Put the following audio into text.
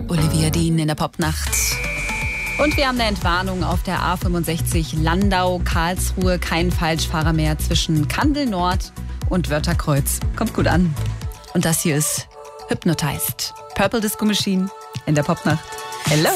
Olivia Dean in der Popnacht. Und wir haben eine Entwarnung auf der A65 Landau-Karlsruhe. Kein Falschfahrer mehr zwischen Kandel Nord und Wörtherkreuz. Kommt gut an. Und das hier ist Hypnotized. Purple Disco Machine in der Popnacht. Hello!